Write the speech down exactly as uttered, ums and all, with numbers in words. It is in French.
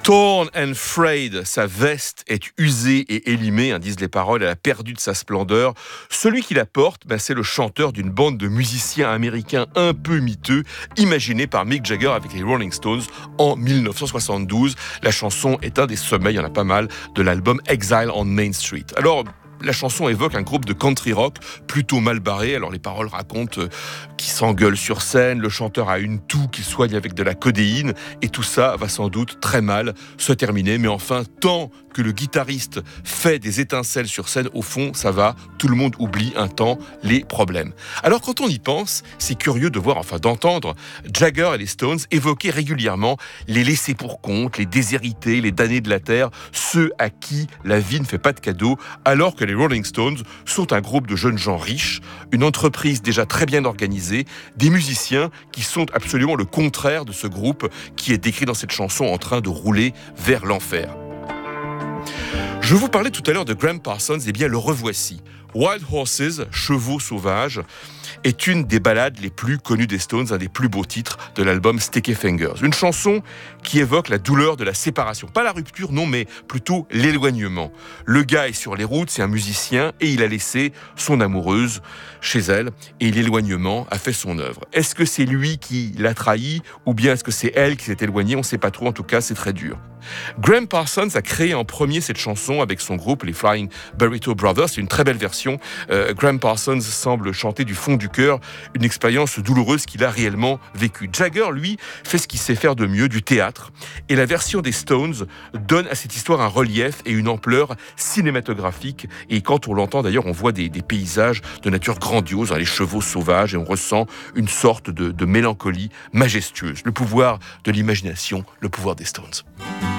Torn and frayed, sa veste est usée et élimée, hein, disent les paroles, elle a perdu de sa splendeur. Celui qui la porte, ben, c'est le chanteur d'une bande de musiciens américains un peu miteux, imaginé par Mick Jagger avec les Rolling Stones en dix-neuf cent soixante-douze. La chanson est un des sommets, il y en a pas mal, de l'album Exile on Main Street. Alors, la chanson évoque un groupe de country rock plutôt mal barré. Alors les paroles racontent euh, qu'ils s'engueulent sur scène, le chanteur a une toux qu'il soigne avec de la codéine, et tout ça va sans doute très mal se terminer. Mais enfin, tant que le guitariste fait des étincelles sur scène, au fond, ça va, tout le monde oublie un temps les problèmes. Alors quand on y pense, c'est curieux de voir, enfin d'entendre, Jagger et les Stones évoquer régulièrement les laissés pour compte, les déshérités, les damnés de la terre, ceux à qui la vie ne fait pas de cadeaux, alors que les Rolling Stones sont un groupe de jeunes gens riches, une entreprise déjà très bien organisée, des musiciens qui sont absolument le contraire de ce groupe qui est décrit dans cette chanson en train de rouler vers l'enfer. Je vous parlais tout à l'heure de Graham Parsons, et bien le revoici. Wild Horses, Chevaux sauvages, est une des ballades les plus connues des Stones, un des plus beaux titres de l'album Sticky Fingers. Une chanson qui évoque la douleur de la séparation. Pas la rupture, non, mais plutôt l'éloignement. Le gars est sur les routes, c'est un musicien, et il a laissé son amoureuse chez elle, et l'éloignement a fait son œuvre. Est-ce que c'est lui qui l'a trahi, ou bien est-ce que c'est elle qui s'est éloignée? On ne sait pas trop, en tout cas, c'est très dur. Graham Parsons a créé en premier cette chanson avec son groupe, les Flying Burrito Brothers. C'est une très belle version. Euh, Graham Parsons semble chanter du fond du cœur une expérience douloureuse qu'il a réellement vécue. Jagger, lui, fait ce qu'il sait faire de mieux, du théâtre. Et la version des Stones donne à cette histoire un relief et une ampleur cinématographique. Et quand on l'entend, d'ailleurs, on voit des, des paysages de nature grandiose, hein, les chevaux sauvages, et on ressent une sorte de, de mélancolie majestueuse. Le pouvoir de l'imagination, le pouvoir des Stones.